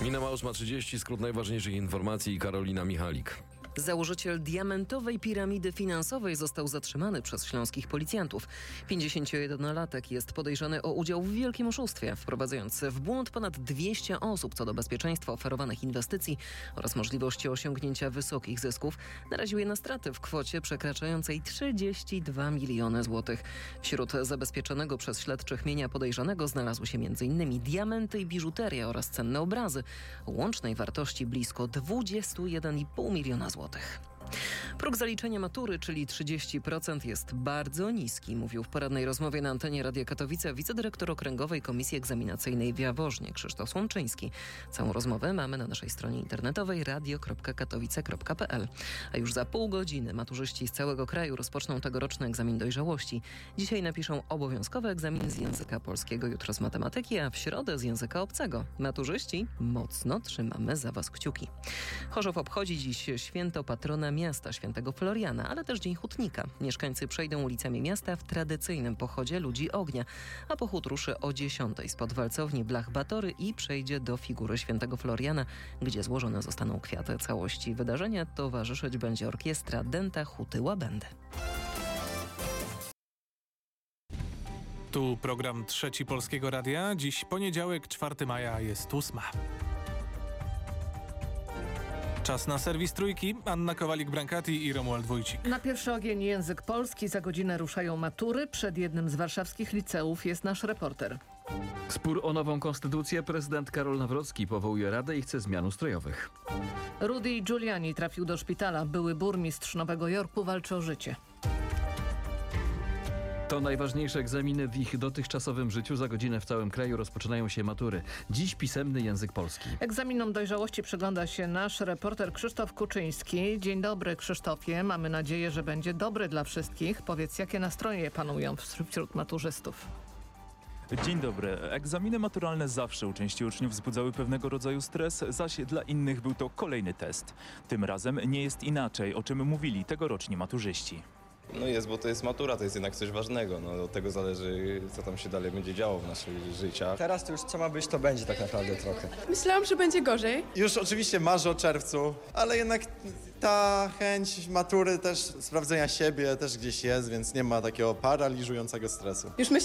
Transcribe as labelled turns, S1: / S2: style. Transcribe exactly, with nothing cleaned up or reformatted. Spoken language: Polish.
S1: Minęła ósma trzydzieści, skrót najważniejszych informacji i Karolina Michalik.
S2: Założyciel diamentowej piramidy finansowej został zatrzymany przez śląskich policjantów. pięćdziesięciojednolatek jest podejrzany o udział w wielkim oszustwie, wprowadzając w błąd ponad dwieście osób co do bezpieczeństwa oferowanych inwestycji oraz możliwości osiągnięcia wysokich zysków. Naraził je na straty w kwocie przekraczającej trzydzieści dwa miliony złotych. Wśród zabezpieczonego przez śledczych mienia podejrzanego znalazły się między innymi diamenty i biżuteria oraz cenne obrazy o łącznej wartości blisko dwadzieścia jeden i pół miliona złotych. Próg zaliczenia matury, czyli trzydzieści procent, jest bardzo niski, mówił w porannej rozmowie na antenie Radia Katowice wicedyrektor Okręgowej Komisji Egzaminacyjnej w Jaworznie Krzysztof Słomczyński. Całą rozmowę mamy na naszej stronie internetowej radio kropka katowice kropka p l. A już za pół godziny maturzyści z całego kraju rozpoczną tegoroczny egzamin dojrzałości. Dzisiaj napiszą obowiązkowy egzamin z języka polskiego, jutro z matematyki, a w środę z języka obcego. Maturzyści, mocno trzymamy za was kciuki. Chorzów obchodzi dziś święto patrona miasta, świętego Floriana, ale też Dzień Hutnika. Mieszkańcy przejdą ulicami miasta w tradycyjnym pochodzie ludzi ognia, a pochód ruszy o dziesiątej spod walcowni Blach Batory i przejdzie do figury świętego Floriana, gdzie złożone zostaną kwiaty. Całości wydarzenia towarzyszyć będzie orkiestra Dęta Huty Łabędy.
S3: Tu program Trzeci Polskiego Radia. Dziś poniedziałek, czwartego maja, jest ósma. Czas na serwis Trójki. Anna Kowalik-Brankati i Romuald Wójcik.
S4: Na pierwszy ogień język polski. Za godzinę ruszają matury. Przed jednym z warszawskich liceów jest nasz reporter.
S5: Spór o nową konstytucję. Prezydent Karol Nawrocki powołuje Radę i chce zmian ustrojowych.
S4: Rudy Giuliani trafił do szpitala. Były burmistrz Nowego Jorku walczy o życie.
S5: To najważniejsze egzaminy w ich dotychczasowym życiu. Za godzinę w całym kraju rozpoczynają się matury. Dziś pisemny język polski.
S4: Egzaminom dojrzałości przygląda się nasz reporter Krzysztof Kuczyński. Dzień dobry, Krzysztofie. Mamy nadzieję, że będzie dobry dla wszystkich. Powiedz, jakie nastroje panują wśród maturzystów?
S6: Dzień dobry. Egzaminy maturalne zawsze u części uczniów wzbudzały pewnego rodzaju stres, zaś dla innych był to kolejny test. Tym razem nie jest inaczej, o czym mówili tegoroczni maturzyści.
S7: No jest, bo to jest matura, to jest jednak coś ważnego. No, od tego zależy, co tam się dalej będzie działo w naszych życiach.
S8: Teraz to już co ma być, to będzie tak naprawdę trochę.
S9: Myślałam, że będzie gorzej.
S10: Już oczywiście marzę o czerwcu, ale jednak ta chęć matury też, sprawdzenia siebie też gdzieś jest, więc nie ma takiego paraliżującego stresu.
S9: Już